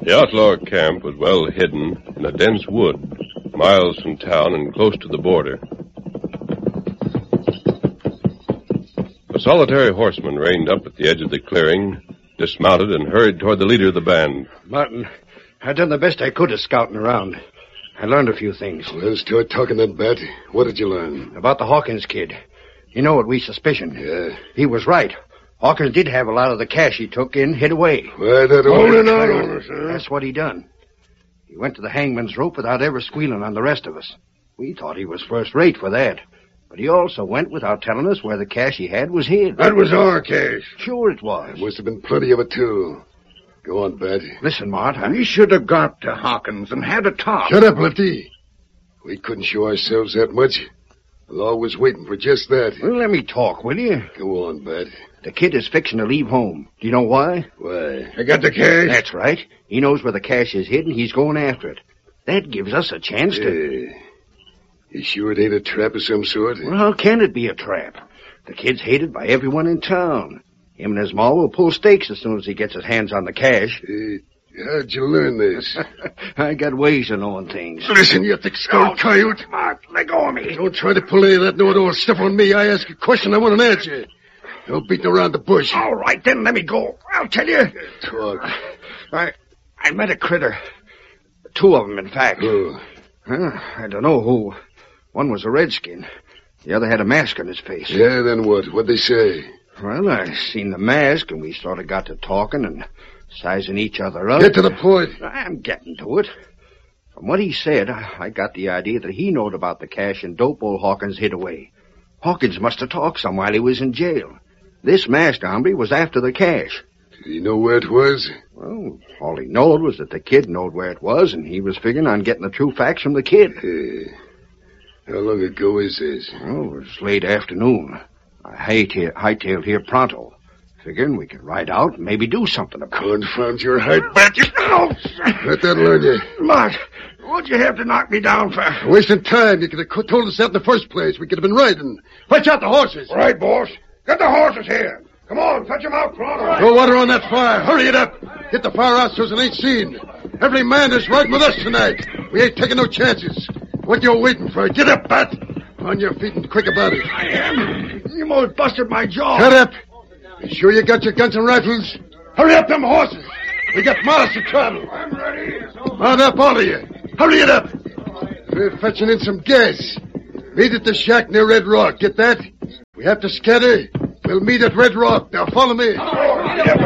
The outlaw camp was well hidden in a dense wood, miles from town and close to the border. A solitary horseman reined up at the edge of the clearing, dismounted, and hurried toward the leader of the band. Martin, I done the best I could of scouting around. I learned a few things. Well, start talking then, Bat. What did you learn? About the Hawkins kid. You know what we suspicion. Yeah. He was right. Hawkins did have a lot of the cash he took in hid away. Why, that Holding out on us, huh? That's what he done. He went to the hangman's rope without ever squealing on the rest of us. We thought he was first rate for that. But he also went without telling us where the cash he had was hid. That was our cash. Sure it was. There must have been plenty of it, too. Go on, Bat. Listen, Mart. We should have got to Hawkins and had a talk. Shut up, Lefty. We couldn't show ourselves that much. The law was waiting for just that. Well, let me talk, will you? Go on, Bat. The kid is fixing to leave home. Do you know why? Why? You got the cash? That's right. He knows where the cash is hidden. He's going after it. That gives us a chance to... You sure it ain't a trap of some sort? Well, how can it be a trap? The kid's hated by everyone in town. Him and his ma will pull stakes as soon as he gets his hands on the cash. How'd you learn this? I got ways of knowing things. Listen, you thick skull coyote. Mart, let go of me. Don't try to pull any of that know-it-all stuff on me. I ask a question, I want an answer. Don't beat around the bush. All right, then let me go. I'll tell you. Talk. I met a critter. Two of them, in fact. Who? I don't know who. One was a redskin. The other had a mask on his face. Yeah, then what? What'd they say? Well, I seen the mask, and we sort of got to talking and sizing each other up. Get to the point. I'm getting to it. From what he said, I got the idea that he knowed about the cash and dope old Hawkins hid away. Hawkins must have talked some while he was in jail. This masked hombre was after the cash. Did he know where it was? Well, all he knowed was that the kid knowed where it was, and he was figuring on getting the true facts from the kid. How long ago is this? Oh, it was late afternoon. I hightailed here pronto, figuring we could ride out and maybe do something about it. Confound your height, Bat. Let that learn you. Mart, what'd you have to knock me down for? Wasting time. You could have told us that in the first place. We could have been riding. Fetch out the horses. Right, boss. Get the horses here. Come on, fetch them out pronto. Throw water on that fire. Hurry it up. Get the fire out so it ain't seen. Every man is riding with us tonight. We ain't taking no chances. What you waiting for? Get up, Bat. On your feet and quick about it. I am. You most busted my jaw. Shut up. You sure you got your guns and rifles? Hurry up, them horses. We got miles to travel. I'm ready. Mount up, all of you. Hurry it up. We're fetching in some gas. Meet at the shack near Red Rock. Get that? We have to scatter. We'll meet at Red Rock. Now follow me.